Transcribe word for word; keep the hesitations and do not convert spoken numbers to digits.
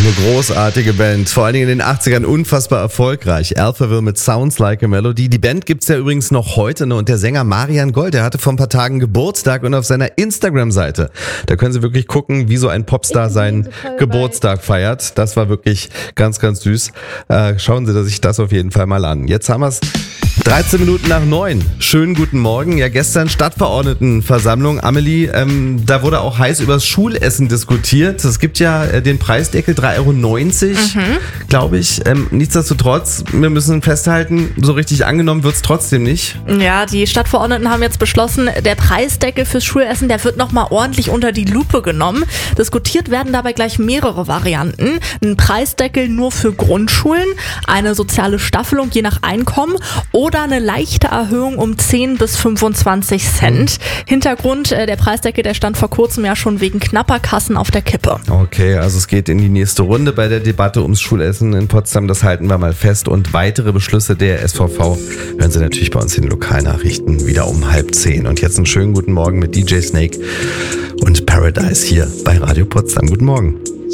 Eine großartige Band, vor allen Dingen in den achtzigern unfassbar erfolgreich. Alphaville mit Sounds Like a Melody. Die Band gibt's ja übrigens noch heute, ne? Und der Sänger Marian Gold, der hatte vor ein paar Tagen Geburtstag und auf seiner Instagram-Seite, da können Sie wirklich gucken, wie so ein Popstar seinen Geburtstag feiert. Das war wirklich ganz, ganz süß. Äh, schauen Sie sich das auf jeden Fall mal an. Jetzt haben wir's. dreizehn Minuten nach neun. Schönen guten Morgen. Ja, gestern Stadtverordnetenversammlung. Amelie, ähm, da wurde auch heiß über das Schulessen diskutiert. Es gibt ja äh, den Preisdeckel drei Euro neunzig, mhm. glaube ich. Ähm, nichtsdestotrotz, wir müssen festhalten, so richtig angenommen wird's trotzdem nicht. Ja, die Stadtverordneten haben jetzt beschlossen, der Preisdeckel fürs Schulessen, der wird nochmal ordentlich unter die Lupe genommen. Diskutiert werden dabei gleich mehrere Varianten. Ein Preisdeckel nur für Grundschulen, eine soziale Staffelung je nach Einkommen oder eine leichte Erhöhung um zehn bis fünfundzwanzig Cent. Hintergrund, äh, der Preisdeckel, der stand vor kurzem ja schon wegen knapper Kassen auf der Kippe. Okay, also es geht in die nächste Runde bei der Debatte ums Schulessen in Potsdam. Das halten wir mal fest. Und weitere Beschlüsse der S V V hören Sie natürlich bei uns in den Lokalnachrichten wieder um halb zehn. Und jetzt einen schönen guten Morgen mit D J Snake und Paradise hier bei Radio Potsdam. Guten Morgen.